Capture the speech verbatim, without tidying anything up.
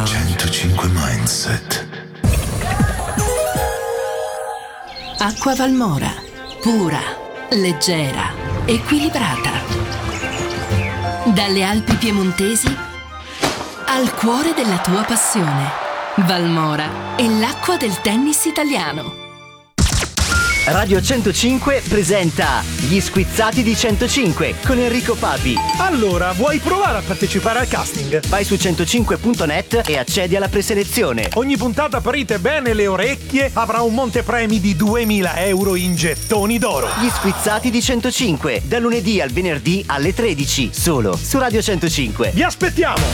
centocinque Mindset. Acqua Valmora, pura, leggera, equilibrata. Dalle Alpi piemontesi al cuore della tua passione. Valmora è l'acqua del tennis italiano. Radio centocinque presenta Gli Squizzati di centocinque con Enrico Papi. Allora, vuoi provare a partecipare al casting? Vai su centocinque punto net e accedi alla preselezione. Ogni puntata, aprite bene le orecchie, avrà un montepremi di duemila euro in gettoni d'oro. Gli Squizzati di centocinque, da lunedì al venerdì alle tredici, solo su Radio centocinque. Vi aspettiamo!